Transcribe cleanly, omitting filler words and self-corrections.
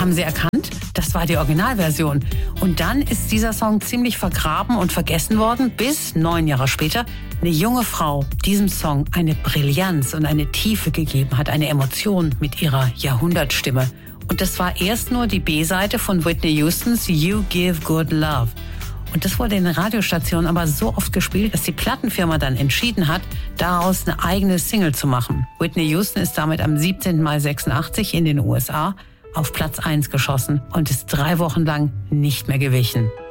haben sie erkannt, das war die Originalversion. Und dann ist dieser Song ziemlich vergraben und vergessen worden, bis 9 Jahre später eine junge Frau diesem Song eine Brillanz und eine Tiefe gegeben hat, eine Emotion mit ihrer Jahrhundertstimme. Und das war erst nur die B-Seite von Whitney Houstons You Give Good Love. Und das wurde in den Radiostationen aber so oft gespielt, dass die Plattenfirma dann entschieden hat, daraus eine eigene Single zu machen. Whitney Houston ist damit am 17. Mai 86 in den USA auf Platz 1 geschossen und ist 3 Wochen lang nicht mehr gewichen.